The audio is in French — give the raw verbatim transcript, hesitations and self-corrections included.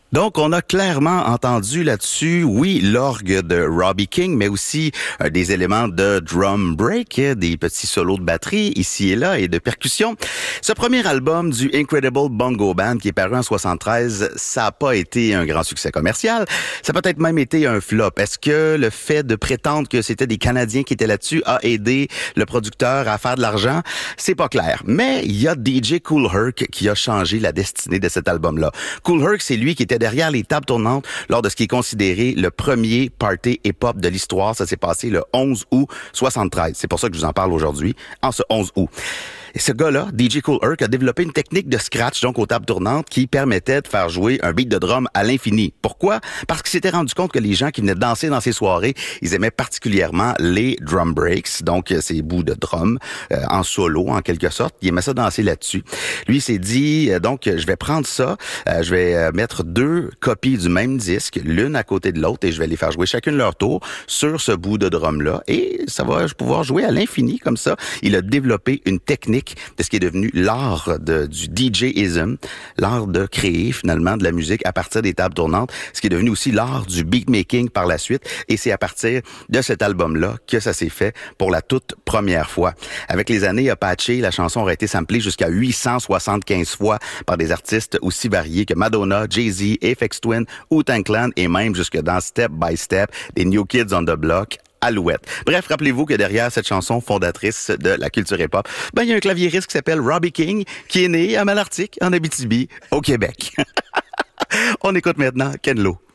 Donc, on a clairement entendu là-dessus, oui, l'orgue de Robbie King, mais aussi euh, des éléments de drum break, des petits solos de batterie ici et là et de percussion. Ce premier album du Incredible Bongo Band qui est paru en soixante-treize, ça n'a pas été un grand succès commercial. Ça a peut-être même été un flop. Est-ce que le fait de prétendre que c'était des Canadiens qui étaient là-dessus a aidé le producteur à faire de l'argent? C'est pas clair. Mais il y a D J Kool Herc qui a changé la destinée de cet album-là. Kool Herc, c'est lui qui était derrière les tables tournantes lors de ce qui est considéré le premier party hip-hop de l'histoire. Ça s'est passé le onze août soixante-treize. C'est pour ça que je vous en parle aujourd'hui, en ce onze août. Et ce gars-là, D J Kool Herc, a développé une technique de scratch, donc aux tables tournantes, qui permettait de faire jouer un beat de drum à l'infini. Pourquoi? Parce qu'il s'était rendu compte que les gens qui venaient danser dans ces soirées, ils aimaient particulièrement les drum breaks, donc ces bouts de drum euh, en solo, en quelque sorte. Ils aimaient ça danser là-dessus. Lui, il s'est dit, euh, donc, je vais prendre ça, euh, je vais euh, mettre deux copies du même disque, l'une à côté de l'autre, et je vais les faire jouer chacune leur tour sur ce bout de drum-là. Et ça va pouvoir jouer à l'infini, comme ça. Il a développé une technique de ce qui est devenu l'art de, du D J-ism, l'art de créer finalement de la musique à partir des tables tournantes, ce qui est devenu aussi l'art du beatmaking par la suite. Et c'est à partir de cet album-là que ça s'est fait pour la toute première fois. Avec les années Apache, la chanson aurait été samplée jusqu'à huit cent soixante-quinze fois par des artistes aussi variés que Madonna, Jay-Z, Aphex Twin, Wu-Tang Clan et même jusque dans Step by Step, des New Kids on the Block, Alouette. Bref, rappelez-vous que derrière cette chanson fondatrice de la culture hip-hop, ben, il y a un claviériste qui s'appelle Robbie King, qui est né à Malartic, en Abitibi, au Québec. On écoute maintenant Ken Lo.